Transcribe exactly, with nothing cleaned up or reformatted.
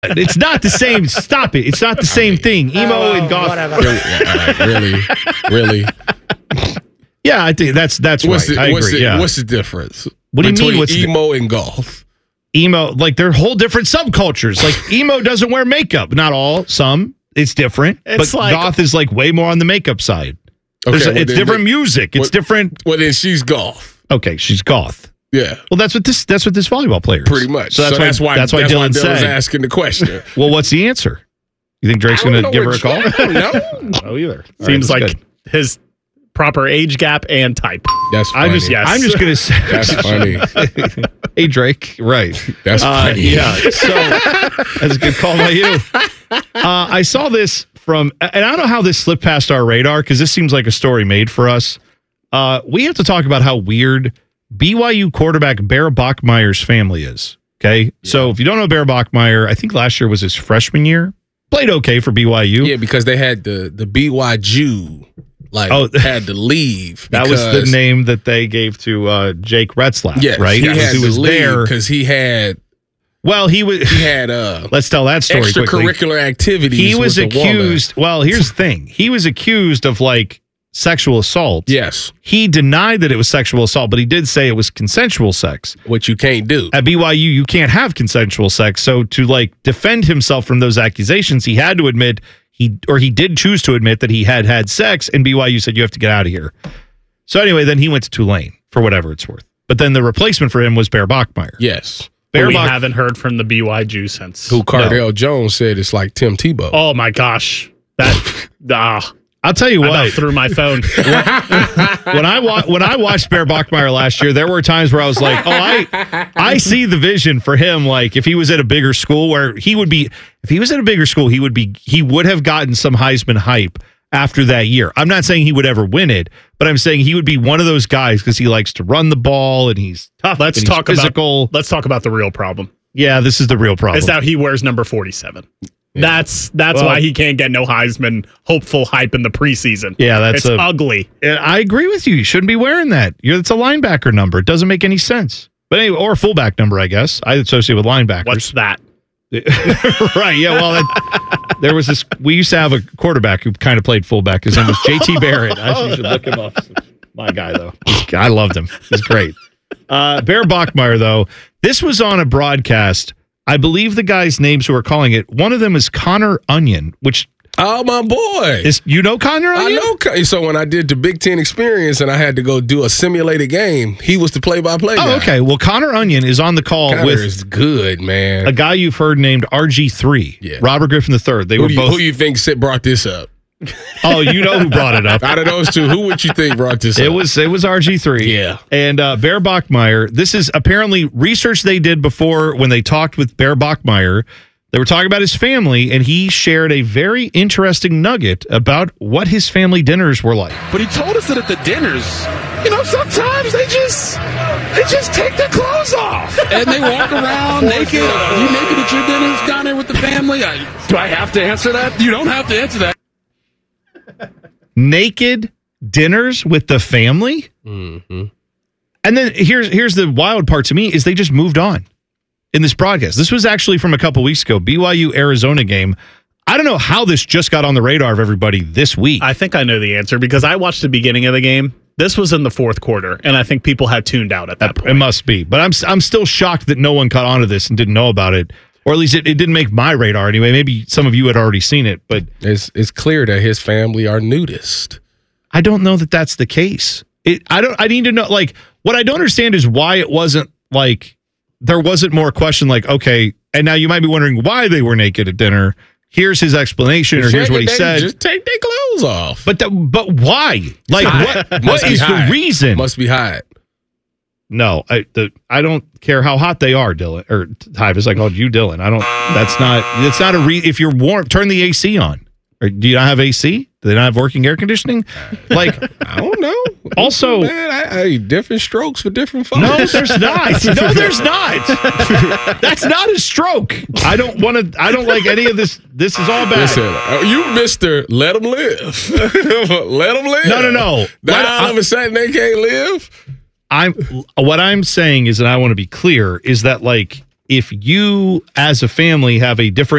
It's not the same. Stop it. It's not the same thing. Emo oh, and goth. Really, really, really. Yeah, I think that's that's what's right. The, I what's agree. The, yeah. What's the difference? What do you mean? What's emo the, and golf? Emo, like they're whole different subcultures. Like emo doesn't wear makeup. Not all. Some. It's different. It's but like, goth is like way more on the makeup side. Okay, well, it's different then, music. It's what, different. Well, then she's golf. Okay, she's goth. Yeah. Well, that's what this. That's what this volleyball player is. Pretty much. So that's, so why, that's why. That's why that's Dylan why said. asking the question. Well, what's the answer? You think Drake's going to give her a call? I don't know. I don't know either. Seems right, like good. His proper age gap and type. That's funny. I'm just, yes. I'm just going to say. That's funny. Hey, Drake. Right. That's uh, funny. Yeah. So that's a good call by you. Uh, I saw this from, and I don't know how this slipped past our radar because this seems like a story made for us. Uh, we have to talk about how weird B Y U quarterback Bear Bachmeier's family is. Okay. Yeah. So if you don't know Bear Bachmeier, I think last year was his freshman year. Played okay for B Y U. Yeah, because they had the the B Y Jew like oh, had to leave. That was the name that they gave to uh, Jake Retzlaff. Yes, right. He had he was to leave there because he had. Well, he was. He had uh. let's tell that story. Extracurricular quickly. activities. He was with accused. Well, here's the thing. He was accused of like sexual assault. Yes. He denied that it was sexual assault, but he did say it was consensual sex. Which you can't do. At B Y U, you can't have consensual sex. So to like defend himself from those accusations, he had to admit he or he did choose to admit that he had had sex, and B Y U said you have to get out of here. So anyway, then he went to Tulane for whatever it's worth. But then the replacement for him was Bear Bachmeier. Yes. Bear we Bach- haven't heard from the B Y Jew since. Who Cardell no. Jones said it's like Tim Tebow. Oh my gosh. That ah. I'll tell you what. I threw my phone. when I wa- when I watched Bear Bachmeier last year, there were times where I was like, "Oh, I I see the vision for him. Like if he was at a bigger school, where he would be. If he was at a bigger school, he would be. He would have gotten some Heisman hype after that year. I'm not saying he would ever win it, but I'm saying he would be one of those guys because he likes to run the ball and he's tough. Let's and talk he's physical. about. Let's talk about the real problem. Yeah, this is the real problem. Is that he wears number forty-seven. Yeah. That's that's well, why he can't get no Heisman hopeful hype in the preseason. Yeah, that's it's a, ugly. I agree with you. You shouldn't be wearing that. You're, it's a linebacker number. It doesn't make any sense. But anyway, or a fullback number, I guess. I associate with linebackers. What's that? Right. Yeah. Well, that, there was this. We used to have a quarterback who kind of played fullback. His name was J T Barrett. I should look him up. My guy, though. I loved him. He's great. Uh, Bear Bachmeier, though, this was on a broadcast. I believe the guys' names who are calling it, one of them is Connor Onion, which... Oh, my boy. Is, you know Connor Onion? I know. So when I did the Big Ten experience and I had to go do a simulated game, he was the play-by-play oh, guy. okay. Well, Connor Onion is on the call Connor with... is good, man. A guy you've heard named R G three. Yeah. Robert Griffin the third. They who were do you, both... Who you think brought this up? Oh, you know who brought it up. Out of those two, who would you think brought this it up? Was, it was R G three. Yeah. And uh, Bear Bachmeier, this is apparently research they did before when they talked with Bear Bachmeier. They were talking about his family, and he shared a very interesting nugget about what his family dinners were like. But he told us that at the dinners, you know, sometimes they just they just take their clothes off. And they walk around naked. Are you naked at your dinners down there with the family? I, do I have to answer that? You don't have to answer that. Naked dinners with the family? Mm-hmm. And then here's here's the wild part to me is they just moved on in this broadcast. This was actually from a couple weeks ago, B Y U Arizona game. I don't know how this just got on the radar of everybody this week. I think I know the answer because I watched the beginning of the game. This was in the fourth quarter, and I think people had tuned out at that point. It must be. But I'm I'm still shocked that no one caught on to this and didn't know about it. Or at least it, it didn't make my radar anyway. Maybe some of you had already seen it, but it's it's clear that his family are nudist. I don't know that that's the case. It I don't I need to know like what I don't understand is why it wasn't like there wasn't more question like okay, and now you might be wondering why they were naked at dinner. Here's his explanation, or here's what he they said. Just take their clothes off. But the, but why? Like what? What is the reason? Must be hot. No, I the I don't care how hot they are, Dylan or Tyvis. I called you Dylan. I don't. That's not. It's not a re. If you're warm, turn the A C on. Or do you not have A C? Do they not have working air conditioning? Like I don't know. Also, man, I, I, different strokes for different folks. No, there's not. No, there's not. That's not a stroke. I don't want to. I don't like any of this. This is all bad. Listen, you Mister Let them live. Let them live. No, no, no. Now all of a sudden they can't live. I'm. What I'm saying is, and I want to be clear, is that like if you as a family have a different